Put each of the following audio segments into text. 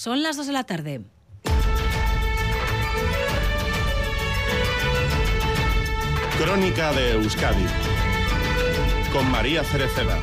Son las 2 de la tarde. Crónica de Euskadi con María Cereceda.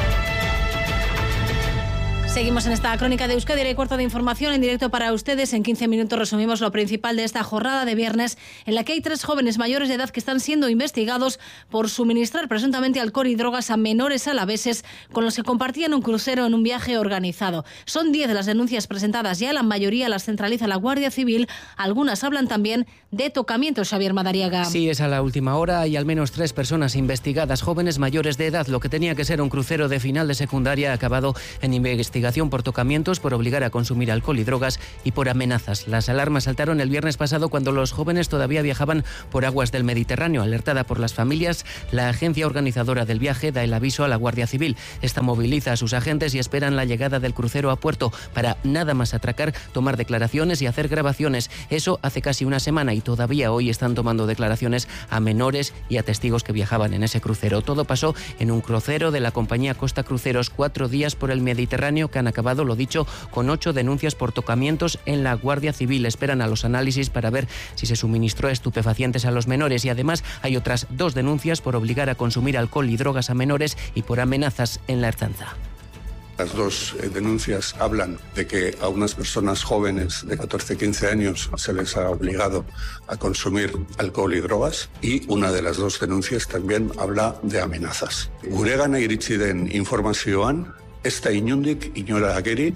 Seguimos en esta crónica de Euskadi y cuarto de información en directo para ustedes. En 15 minutos resumimos lo principal de esta jornada de viernes, en la que hay 3 jóvenes mayores de edad que están siendo investigados por suministrar presuntamente alcohol y drogas a menores alaveses con los que compartían un crucero en un viaje organizado. Son 10 las denuncias presentadas ya, la mayoría las centraliza la Guardia Civil. Algunas hablan también de tocamientos, Xavier Madariaga. Sí, es a la última hora. Hay al menos 3 personas investigadas, jóvenes mayores de edad. Lo que tenía que ser un crucero de final de secundaria ha acabado en investigación por tocamientos, por obligar a consumir alcohol y drogas y por amenazas. Las alarmas saltaron el viernes pasado cuando los jóvenes todavía viajaban por aguas del Mediterráneo. Alertada por las familias, la agencia organizadora del viaje da el aviso a la Guardia Civil. Esta moviliza a sus agentes y esperan la llegada del crucero a puerto para nada más atracar, tomar declaraciones y hacer grabaciones. Eso hace casi una semana y todavía hoy están tomando declaraciones a menores y a testigos que viajaban en ese crucero. Todo pasó en un crucero de la compañía Costa Cruceros, 4 días por el Mediterráneo que han acabado, lo dicho, con 8 denuncias por tocamientos en la Guardia Civil. Esperan a los análisis para ver si se suministró estupefacientes a los menores y además hay otras 2 denuncias por obligar a consumir alcohol y drogas a menores y por amenazas en la Ertzaintza. Las 2 denuncias hablan de que a unas personas jóvenes de 14-15 años se les ha obligado a consumir alcohol y drogas, y una de las 2 denuncias también habla de amenazas. Guregana iritsi den informazioan, ez da inundik inora ageri,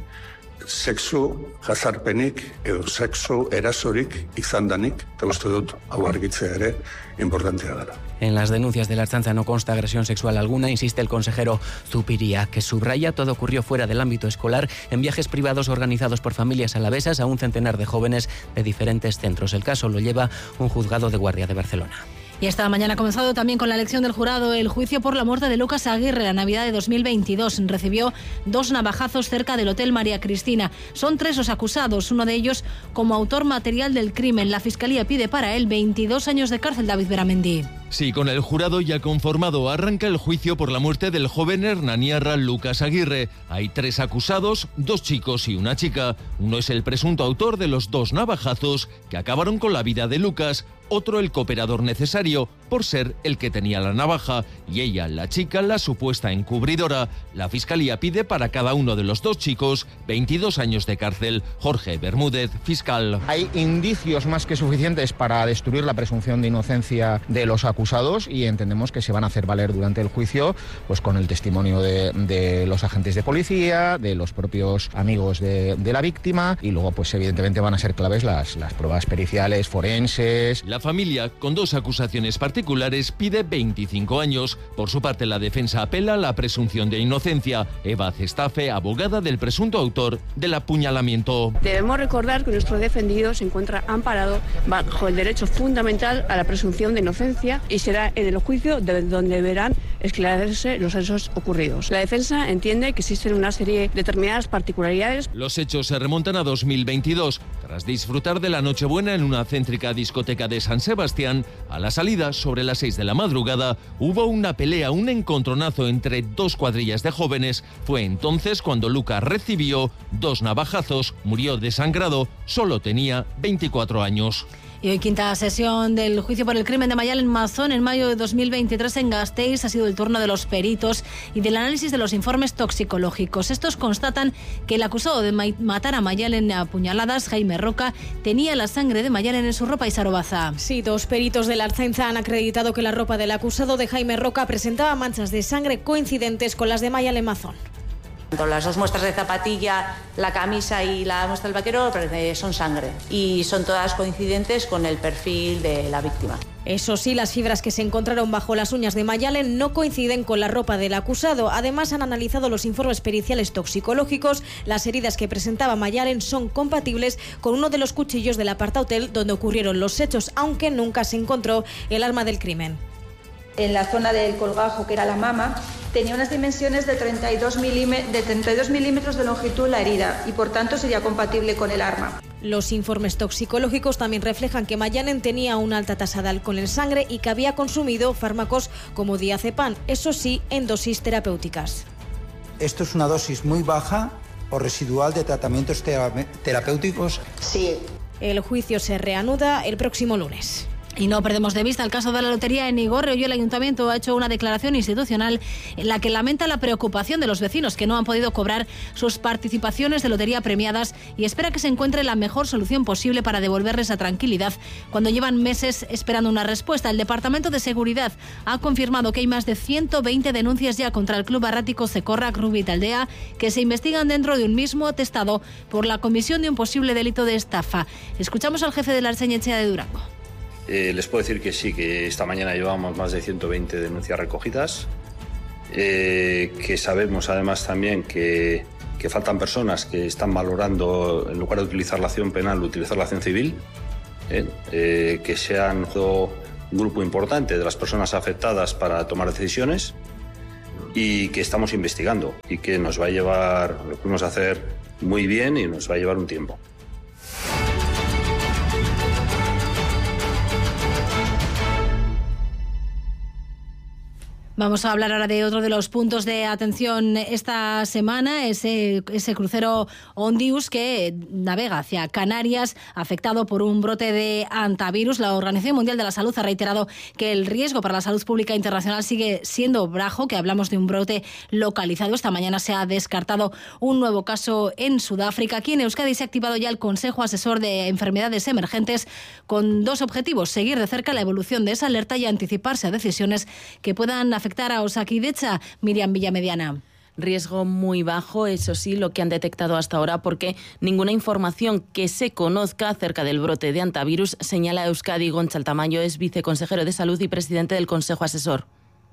sexu jazarpenik edo sexu erasorik izan danik, eta uste dut hau argitzea ere importantea dela. En las denuncias de la Ertzaintza no consta agresión sexual alguna, insiste el consejero Zupiria, que subraya todo ocurrió fuera del ámbito escolar, en viajes privados organizados por familias alavesas a un centenar de jóvenes de diferentes centros. El caso lo lleva un juzgado de guardia de Barcelona. Y esta mañana ha comenzado también con la elección del jurado el juicio por la muerte de Lucas Aguirre la Navidad de 2022. Recibió 2 navajazos cerca del Hotel María Cristina. Son 3 los acusados, uno de ellos como autor material del crimen. La Fiscalía pide para él 22 años de cárcel. David Beramendi. Sí, con el jurado ya conformado, arranca el juicio por la muerte del joven hernaniarra Lucas Aguirre. Hay 3 acusados, 2 chicos y una chica. Uno es el presunto autor de los 2 navajazos que acabaron con la vida de Lucas. Otro el cooperador necesario, por ser el que tenía la navaja, y ella, la chica, la supuesta encubridora. La Fiscalía pide para cada uno de los 2 chicos 22 años de cárcel. Jorge Bermúdez, fiscal. Hay indicios más que suficientes para destruir la presunción de inocencia de los acusados y entendemos que se van a hacer valer durante el juicio, pues con el testimonio de los agentes de policía, de los propios amigos de la víctima, y luego pues evidentemente van a ser claves las pruebas periciales, forenses. La familia, con 2 acusaciones particulares, pide 25 años. Por su parte, la defensa apela la presunción de inocencia. Eva Cestafe, abogada del presunto autor del apuñalamiento. Debemos recordar que nuestro defendido se encuentra amparado bajo el derecho fundamental a la presunción de inocencia y será en el juicio donde deberán esclarecerse los hechos ocurridos. La defensa entiende que existen una serie de determinadas particularidades. Los hechos se remontan a 2022. Tras disfrutar de la Nochebuena en una céntrica discoteca de San Sebastián, a la salida, sobre las 6 de la madrugada, hubo una pelea, un encontronazo entre 2 cuadrillas de jóvenes. Fue entonces cuando Lucas recibió 2 navajazos, murió desangrado, solo tenía 24 años. Y hoy 5ª sesión del juicio por el crimen de Mayalen Mazón. En mayo de 2023 en Gasteiz ha sido el turno de los peritos y del análisis de los informes toxicológicos. Estos constatan que el acusado de matar a Mayalen a puñaladas, Jaime Roca, tenía la sangre de Mayalen en su ropa. y Sarobaza. Sí, 2 peritos de la Ertzaintza han acreditado que la ropa del acusado de Jaime Roca presentaba manchas de sangre coincidentes con las de Mayalen Mazón. Tanto las 2 muestras de zapatilla, la camisa y la muestra del vaquero son sangre y son todas coincidentes con el perfil de la víctima. Eso sí, las fibras que se encontraron bajo las uñas de Mayalen no coinciden con la ropa del acusado. Además, han analizado los informes periciales toxicológicos. Las heridas que presentaba Mayalen son compatibles con uno de los cuchillos del apartahotel donde ocurrieron los hechos, aunque nunca se encontró el arma del crimen. En la zona del colgajo, que era la mama, tenía unas dimensiones de 32 milímetros de longitud la herida y por tanto sería compatible con el arma. Los informes toxicológicos también reflejan que Mayalen tenía una alta tasa de alcohol en sangre y que había consumido fármacos como diazepam, eso sí, en dosis terapéuticas. Esto es una dosis muy baja o residual de tratamientos terapéuticos? Sí. El juicio se reanuda el próximo lunes. Y no perdemos de vista el caso de la lotería en Igorre. Hoy el Ayuntamiento ha hecho una declaración institucional en la que lamenta la preocupación de los vecinos que no han podido cobrar sus participaciones de lotería premiadas y espera que se encuentre la mejor solución posible para devolverles la tranquilidad cuando llevan meses esperando una respuesta. El Departamento de Seguridad ha confirmado que hay más de 120 denuncias ya contra el Club Arrático Cecorrak Rubí Taldea que se investigan dentro de un mismo atestado por la comisión de un posible delito de estafa. Escuchamos al jefe de la Ertzaintza de Durango. Les puedo decir que sí, que esta mañana llevamos más de 120 denuncias recogidas, que sabemos además también que faltan personas que están valorando, en lugar de utilizar la acción penal, utilizar la acción civil, que se han un grupo importante de las personas afectadas para tomar decisiones y que estamos investigando y que nos va a llevar, lo podemos hacer muy bien y nos va a llevar un tiempo. Vamos a hablar ahora de otro de los puntos de atención esta semana, ese crucero Ondius que navega hacia Canarias afectado por un brote de hantavirus. La Organización Mundial de la Salud ha reiterado que el riesgo para la salud pública internacional sigue siendo bajo, que hablamos de un brote localizado. Esta mañana se ha descartado un nuevo caso en Sudáfrica. Aquí en Euskadi se ha activado ya el Consejo Asesor de Enfermedades Emergentes con dos objetivos: seguir de cerca la evolución de esa alerta y anticiparse a decisiones que puedan afectar a Osakidetza. Miriam Villamediana. Riesgo muy bajo, eso sí, lo que han detectado hasta ahora, porque ninguna información que se conozca acerca del brote de hantavirus, señala Euskadi. Gontzal Tamayo es viceconsejero de Salud y presidente del Consejo Asesor.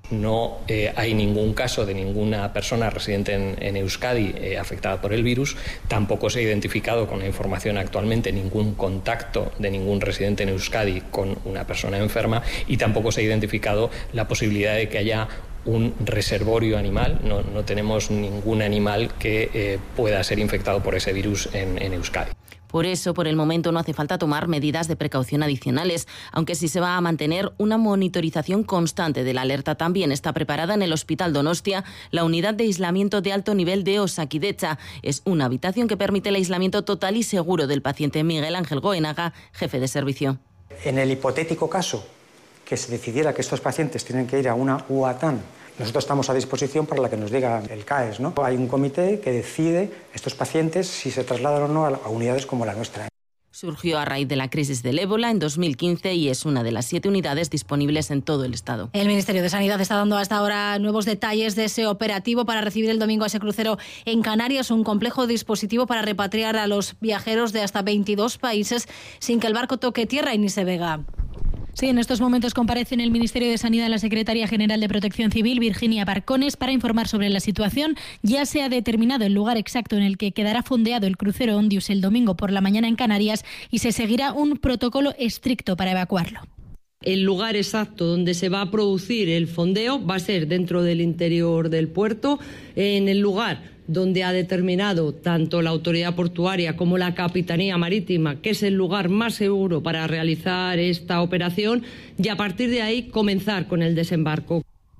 No hay ningún caso de ninguna persona residente en Euskadi afectada por el virus. Tampoco se ha identificado con la información actualmente ningún contacto de ningún residente en Euskadi con una persona enferma y tampoco se ha identificado la posibilidad de que haya un reservorio animal. No tenemos ningún animal que pueda ser infectado por ese virus en Euskadi. Por eso, por el momento, no hace falta tomar medidas de precaución adicionales, aunque sí se va a mantener una monitorización constante de la alerta. También está preparada en el Hospital Donostia la unidad de aislamiento de alto nivel de Osakidetza. Es una habitación que permite el aislamiento total y seguro del paciente. Miguel Ángel Goenaga, jefe de servicio. En el hipotético caso que se decidiera que estos pacientes tienen que ir a una UATAN, nosotros estamos a disposición para la que nos diga el CAES, ¿no? Hay un comité que decide estos pacientes si se trasladan o no a unidades como la nuestra. Surgió a raíz de la crisis del ébola en 2015 y es una de las 7 unidades disponibles en todo el Estado. El Ministerio de Sanidad está dando hasta ahora nuevos detalles de ese operativo para recibir el domingo a ese crucero en Canarias, un complejo dispositivo para repatriar a los viajeros de hasta 22 países sin que el barco toque tierra y ni se vega. Sí, en estos momentos comparece en el Ministerio de Sanidad la Secretaria General de Protección Civil, Virginia Barcones, para informar sobre la situación. Ya se ha determinado el lugar exacto en el que quedará fondeado el crucero Ondius el domingo por la mañana en Canarias y se seguirá un protocolo estricto para evacuarlo. El lugar exacto donde se va a producir el fondeo va a ser dentro del interior del puerto, en el lugar donde ha determinado tanto la autoridad portuaria como la Capitanía Marítima que es el lugar más seguro para realizar esta operación, y a partir de ahí comenzar con el desembarco.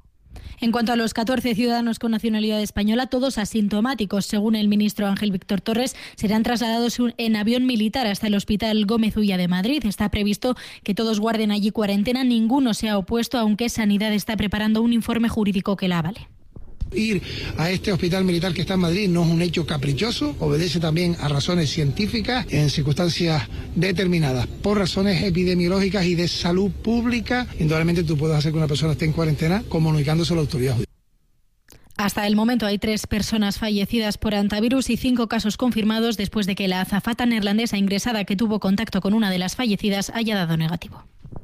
En cuanto a los 14 ciudadanos con nacionalidad española, todos asintomáticos, según el ministro Ángel Víctor Torres, serán trasladados en avión militar hasta el Hospital Gómez Ulla de Madrid. Está previsto que todos guarden allí cuarentena. Ninguno se ha opuesto, aunque Sanidad está preparando un informe jurídico que la avale. Ir a este hospital militar que está en Madrid no es un hecho caprichoso, obedece también a razones científicas en circunstancias determinadas, por razones epidemiológicas y de salud pública. Indudablemente tú puedes hacer que una persona esté en cuarentena comunicándose a la autoridad judicial. Hasta el momento hay 3 personas fallecidas por hantavirus y 5 casos confirmados después de que la azafata neerlandesa ingresada que tuvo contacto con una de las fallecidas haya dado negativo.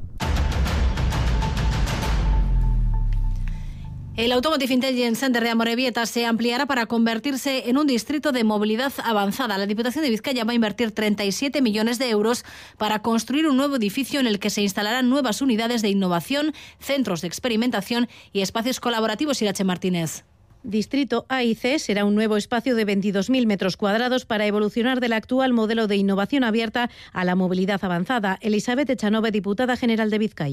El Automotive Intelligence Center de Amorebieta se ampliará para convertirse en un distrito de movilidad avanzada. La Diputación de Vizcaya va a invertir 37 millones de euros para construir un nuevo edificio en el que se instalarán nuevas unidades de innovación, centros de experimentación y espacios colaborativos. Irache Martínez. Distrito A y C será un nuevo espacio de 22.000 metros cuadrados para evolucionar del actual modelo de innovación abierta a la movilidad avanzada. Elizabeth Echanove, diputada general de Vizcaya.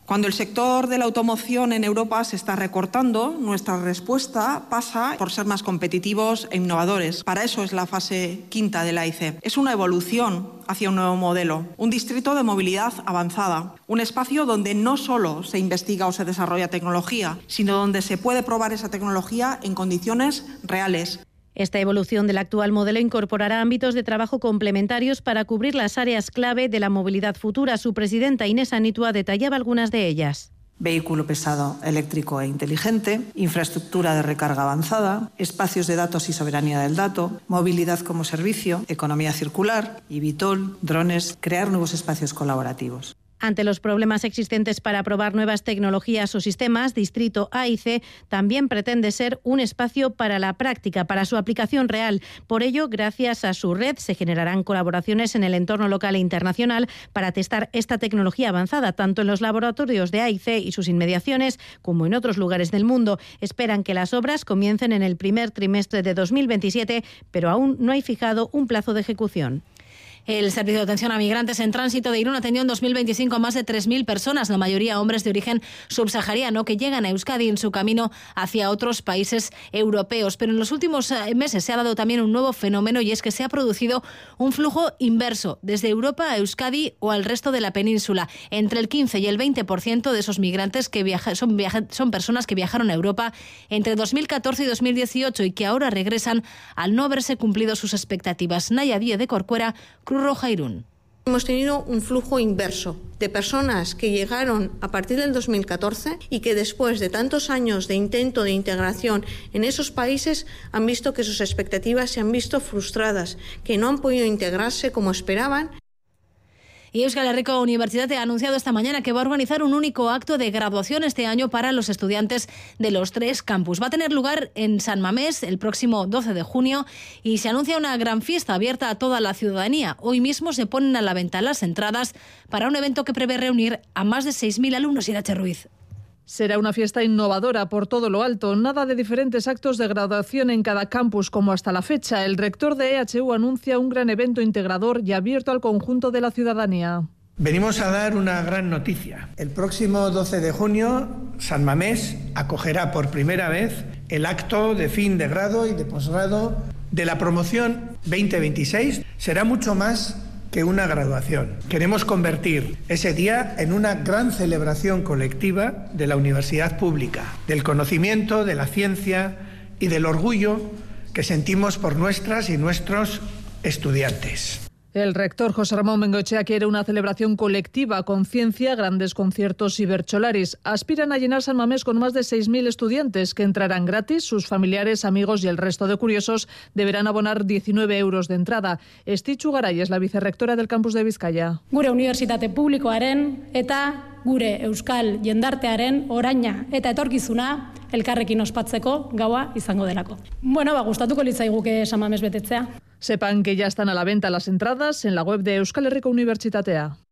Cuando el sector de la automoción en Europa se está recortando, nuestra respuesta pasa por ser más competitivos e innovadores. Para eso es la fase quinta de la AIC. Es una evolución hacia un nuevo modelo, un distrito de movilidad avanzada, un espacio donde no solo se investiga o se desarrolla tecnología, sino donde se puede probar esa tecnología en condiciones reales. Esta evolución del actual modelo incorporará ámbitos de trabajo complementarios para cubrir las áreas clave de la movilidad futura. Su presidenta Inés Anitua detallaba algunas de ellas. Vehículo pesado, eléctrico e inteligente, infraestructura de recarga avanzada, espacios de datos y soberanía del dato, movilidad como servicio, economía circular, eVTOL, drones, crear nuevos espacios colaborativos. Ante los problemas existentes para probar nuevas tecnologías o sistemas, Distrito AIC también pretende ser un espacio para la práctica, para su aplicación real. Por ello, gracias a su red, se generarán colaboraciones en el entorno local e internacional para testar esta tecnología avanzada, tanto en los laboratorios de AIC y sus inmediaciones como en otros lugares del mundo. Esperan que las obras comiencen en el primer trimestre de 2027, pero aún no hay fijado un plazo de ejecución. El Servicio de Atención a Migrantes en Tránsito de Irún atendió en 2025 a más de 3.000 personas, la mayoría hombres de origen subsahariano, que llegan a Euskadi en su camino hacia otros países europeos. Pero en los últimos meses se ha dado también un nuevo fenómeno, y es que se ha producido un flujo inverso desde Europa a Euskadi o al resto de la península. Entre el 15 y el 20% de esos migrantes que son personas que viajaron a Europa entre 2014 y 2018 y que ahora regresan al no haberse cumplido sus expectativas. Naya Díez de Corcuera, Cruz Roja Irún. Hemos tenido un flujo inverso de personas que llegaron a partir del 2014 y que después de tantos años de intento de integración en esos países han visto que sus expectativas se han visto frustradas, que no han podido integrarse como esperaban. Y Euskal Herriko Universidad ha anunciado esta mañana que va a organizar un único acto de graduación este año para los estudiantes de los 3 campus. Va a tener lugar en San Mamés el próximo 12 de junio y se anuncia una gran fiesta abierta a toda la ciudadanía. Hoy mismo se ponen a la venta las entradas para un evento que prevé reunir a más de 6.000 alumnos. Irache Ruiz. Será una fiesta innovadora por todo lo alto, nada de diferentes actos de graduación en cada campus como hasta la fecha. El rector de EHU anuncia un gran evento integrador y abierto al conjunto de la ciudadanía. Venimos a dar una gran noticia. El próximo 12 de junio, San Mamés acogerá por primera vez el acto de fin de grado y de posgrado de la promoción 2026. Será mucho más que una graduación. Queremos convertir ese día en una gran celebración colectiva de la universidad pública, del conocimiento, de la ciencia y del orgullo que sentimos por nuestras y nuestros estudiantes. El rector José Ramón Bengoechea quiere una celebración colectiva con ciencia, grandes conciertos y bercholaris. Aspiran a llenar San Mamés con más de 6.000 estudiantes que entrarán gratis. Sus familiares, amigos y el resto de curiosos deberán abonar 19 euros de entrada. Estitxu Garay es la vicerrectora del campus de Bizkaia. Gure unibertsitate publikoaren eta gure euskal jendartearen oraina eta etorkizuna elkarrekin ospatzeko gaua izango delako. Gustatuko litzaiguke San Mamés betetzea. Sepan que ya están a la venta las entradas en la web de Euskal Herriko Unibertsitatea.